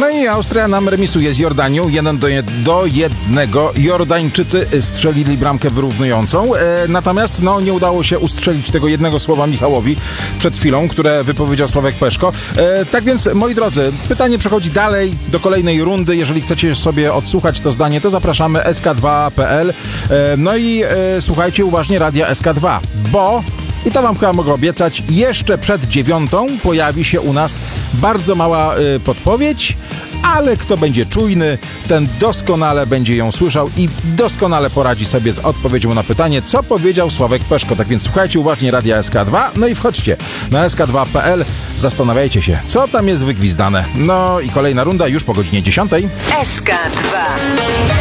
No i Austria nam remisuje z Jordanią 1-1. Jordańczycy strzelili bramkę wyrównującą. Natomiast nie udało się ustrzelić tego jednego słowa Michałowi przed chwilą, które wypowiedział Sławek Peszko. Tak więc, moi drodzy, pytanie przechodzi dalej do kolejnej rundy. Jeżeli chcecie sobie odsłuchać to zdanie, to zapraszamy sk2.pl. No i słuchajcie uważnie radia SK2, bo... I to wam chyba mogę obiecać, jeszcze przed 9:00 pojawi się u nas bardzo mała podpowiedź, ale kto będzie czujny, ten doskonale będzie ją słyszał i doskonale poradzi sobie z odpowiedzią na pytanie, co powiedział Sławek Peszko. Tak więc słuchajcie uważnie radia SK2, no i wchodźcie na sk2.pl, zastanawiajcie się, co tam jest wygwizdane. No i kolejna runda już po godzinie 10:00. SK2